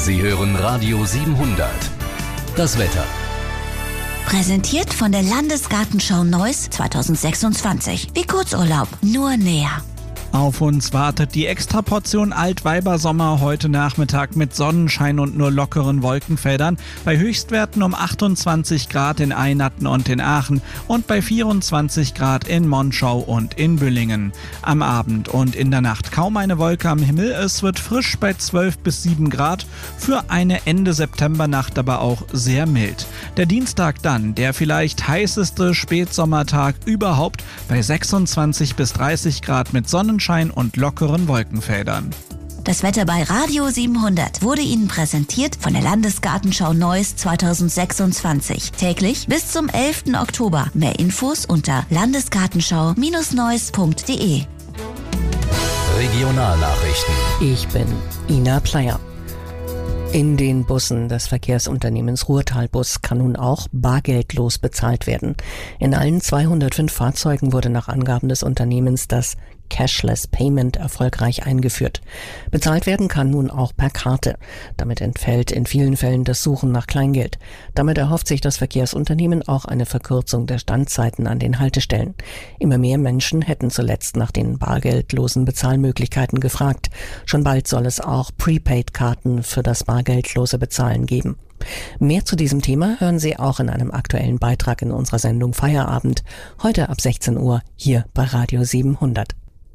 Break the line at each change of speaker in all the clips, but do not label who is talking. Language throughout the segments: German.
Sie hören Radio 700. Das Wetter.
Präsentiert von der Landesgartenschau Neuss 2026. Wie Kurzurlaub, nur näher.
Auf uns wartet die Extraportion Altweibersommer heute Nachmittag mit Sonnenschein und nur lockeren Wolkenfeldern bei Höchstwerten um 28 Grad in Eynatten und in Aachen und bei 24 Grad in Monschau und in Büllingen. Am Abend und in der Nacht kaum eine Wolke am Himmel, es wird frisch bei 12 bis 7 Grad, für eine Ende Septembernacht aber auch sehr mild. Der Dienstag dann, der vielleicht heißeste Spätsommertag überhaupt bei 26 bis 30 Grad mit Sonnenschein und lockeren Wolkenfeldern.
Das Wetter bei Radio 700 wurde Ihnen präsentiert von der Landesgartenschau Neuss 2026. Täglich bis zum 11. Oktober. Mehr Infos unter landesgartenschau-neuss.de.
Regionalnachrichten.
Ich bin Ina Pleyer. In den Bussen des Verkehrsunternehmens Ruhrtalbus kann nun auch bargeldlos bezahlt werden. In allen 205 Fahrzeugen wurde nach Angaben des Unternehmens das Cashless Payment erfolgreich eingeführt. Bezahlt werden kann nun auch per Karte. Damit entfällt in vielen Fällen das Suchen nach Kleingeld. Damit erhofft sich das Verkehrsunternehmen auch eine Verkürzung der Standzeiten an den Haltestellen. Immer mehr Menschen hätten zuletzt nach den bargeldlosen Bezahlmöglichkeiten gefragt. Schon bald soll es auch Prepaid-Karten für das bargeldlose Bezahlen geben. Mehr zu diesem Thema hören Sie auch in einem aktuellen Beitrag in unserer Sendung Feierabend, heute ab 16 Uhr hier bei Radio 700.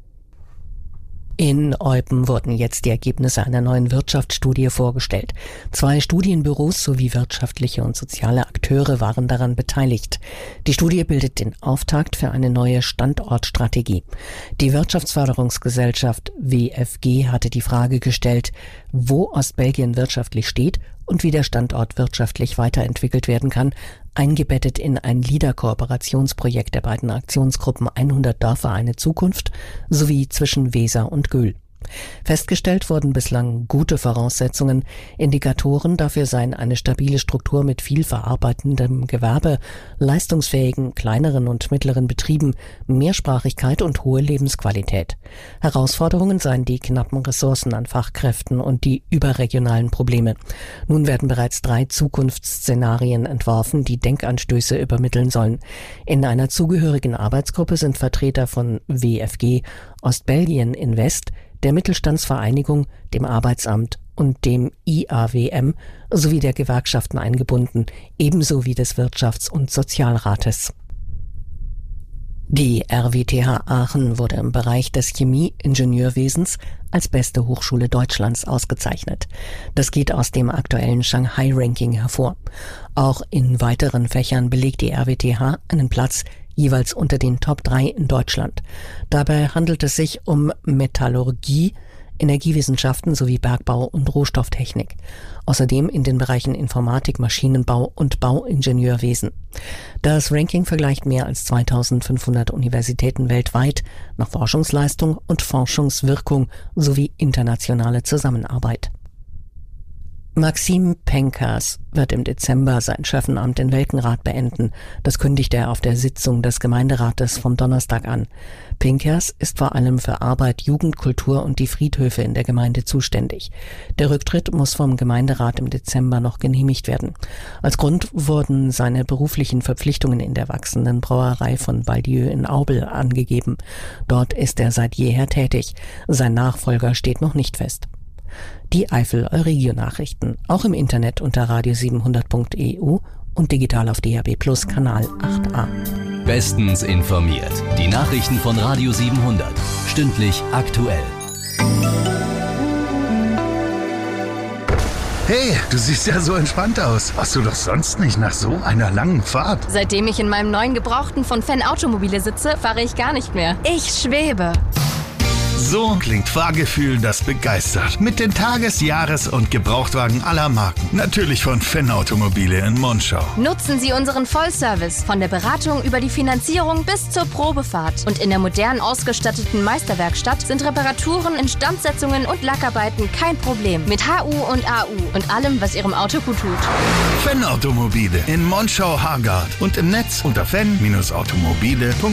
In Eupen wurden jetzt die Ergebnisse einer neuen Wirtschaftsstudie vorgestellt. 2 Studienbüros sowie wirtschaftliche und soziale Akteure waren daran beteiligt. Die Studie bildet den Auftakt für eine neue Standortstrategie. Die Wirtschaftsförderungsgesellschaft WFG hatte die Frage gestellt, wo Ostbelgien wirtschaftlich steht und wie der Standort wirtschaftlich weiterentwickelt werden kann, eingebettet in ein LIDER-Kooperationsprojekt der beiden Aktionsgruppen 100 Dörfer eine Zukunft sowie zwischen Weser und Göhl. Festgestellt wurden bislang gute Voraussetzungen. Indikatoren dafür seien eine stabile Struktur mit viel verarbeitendem Gewerbe, leistungsfähigen kleineren und mittleren Betrieben, Mehrsprachigkeit und hohe Lebensqualität. Herausforderungen seien die knappen Ressourcen an Fachkräften und die überregionalen Probleme. Nun werden bereits 3 Zukunftsszenarien entworfen, die Denkanstöße übermitteln sollen. In einer zugehörigen Arbeitsgruppe sind Vertreter von WFG, Ostbelgien Invest, der Mittelstandsvereinigung, dem Arbeitsamt und dem IAWM sowie der Gewerkschaften eingebunden, ebenso wie des Wirtschafts- und Sozialrates. Die RWTH Aachen wurde im Bereich des Chemie-Ingenieurwesens als beste Hochschule Deutschlands ausgezeichnet. Das geht aus dem aktuellen Shanghai-Ranking hervor. Auch in weiteren Fächern belegt die RWTH einen Platz jeweils unter den Top 3 in Deutschland. Dabei handelt es sich um Metallurgie, Energiewissenschaften sowie Bergbau und Rohstofftechnik. Außerdem in den Bereichen Informatik, Maschinenbau und Bauingenieurwesen. Das Ranking vergleicht mehr als 2500 Universitäten weltweit nach Forschungsleistung und Forschungswirkung sowie internationale Zusammenarbeit. Maxim Penkers wird im Dezember sein Chefamt in Welkenrath beenden. Das kündigte er auf der Sitzung des Gemeinderates vom Donnerstag an. Penkers ist vor allem für Arbeit, Jugend, Kultur und die Friedhöfe in der Gemeinde zuständig. Der Rücktritt muss vom Gemeinderat im Dezember noch genehmigt werden. Als Grund wurden seine beruflichen Verpflichtungen in der wachsenden Brauerei von Valdieu in Aubel angegeben. Dort ist er seit jeher tätig. Sein Nachfolger steht noch nicht fest. Die Eifel Euregio-Nachrichten, auch im Internet unter radio700.eu und digital auf DAB+ Kanal 8a.
Bestens informiert. Die Nachrichten von Radio 700. Stündlich aktuell.
Hey, du siehst ja so entspannt aus. Warst du doch sonst nicht nach so einer langen Fahrt?
Seitdem ich in meinem neuen Gebrauchten von Fenn Automobile sitze, fahre ich gar nicht mehr. Ich schwebe.
So klingt Fahrgefühl, das begeistert. Mit den Tages-, Jahres- und Gebrauchtwagen aller Marken. Natürlich von Fenn Automobile in Monschau.
Nutzen Sie unseren Vollservice von der Beratung über die Finanzierung bis zur Probefahrt. Und in der modern ausgestatteten Meisterwerkstatt sind Reparaturen, Instandsetzungen und Lackarbeiten kein Problem. Mit HU und AU und allem, was Ihrem Auto gut tut.
Fenn Automobile in Monschau-Hargard und im Netz unter fenn-automobile.de.